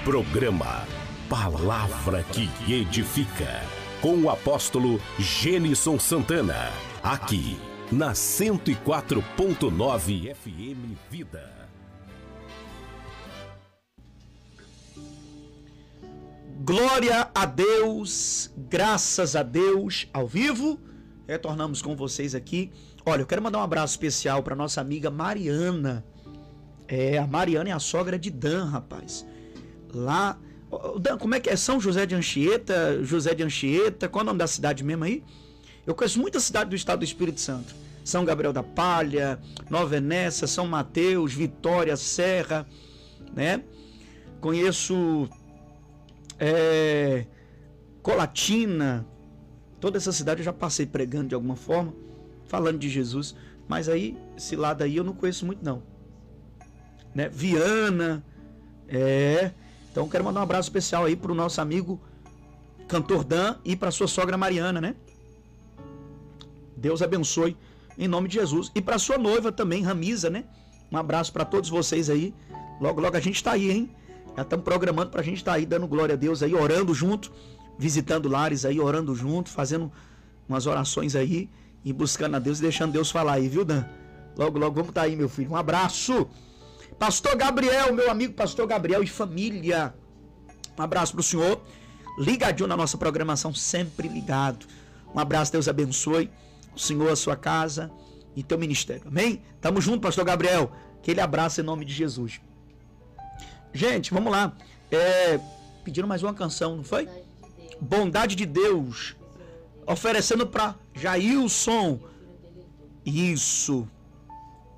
Programa Palavra que Edifica, com o apóstolo Gênison Santana, aqui na 104.9 FM Vida. Glória a Deus, graças a Deus, ao vivo, retornamos com vocês aqui. Olha, eu quero mandar um abraço especial para nossa amiga Mariana. A Mariana é a sogra de Dan, rapaz. Lá, Dan, como é que é? São José de Anchieta, qual é o nome da cidade mesmo aí? Eu conheço muita cidade do estado do Espírito Santo. São Gabriel da Palha, Nova Venécia, São Mateus, Vitória, Serra, né? Conheço Colatina, toda essa cidade eu já passei pregando de alguma forma, falando de Jesus, mas aí, esse lado aí eu não conheço muito não, né? Viana, então quero mandar um abraço especial aí pro nosso amigo cantor Dan e pra sua sogra Mariana, né? Deus abençoe em nome de Jesus, e pra sua noiva também, Ramisa, né? Um abraço pra todos vocês aí, logo logo a gente tá aí, hein? Já estamos programando pra gente estar aí dando glória a Deus aí, orando junto, visitando lares aí, orando junto, fazendo umas orações aí e buscando a Deus e deixando Deus falar aí, viu, Dan? Logo, logo vamos estar aí, meu filho. Um abraço. Pastor Gabriel, meu amigo Pastor Gabriel e família. Um abraço pro senhor. Ligadinho na nossa programação, sempre ligado. Um abraço, Deus abençoe o senhor, a sua casa e teu ministério. Amém? Tamo junto, Pastor Gabriel. Aquele abraço em nome de Jesus. Gente, vamos lá. Pediram mais uma canção, não foi? Bondade de Deus. Oferecendo para Jailson. Isso.